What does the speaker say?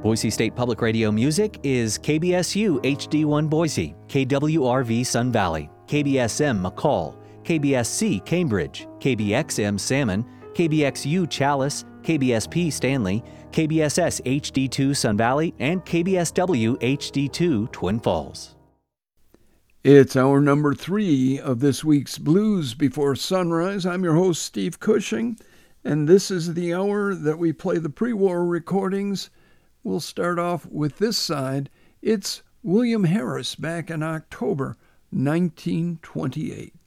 Boise State Public Radio music is KBSU HD1 Boise, KWRV Sun Valley, KBSM McCall, KBSC Cambridge, KBXM Salmon, KBXU Chalice, KBSP Stanley, KBSS HD2 Sun Valley, and KBSW HD2 Twin Falls. It's hour number 3 of this week's Blues Before Sunrise. I'm your host, Steve Cushing, and this is the hour that we play the pre-war recordings. We'll start off with this side. It's William Harris back in October 1928.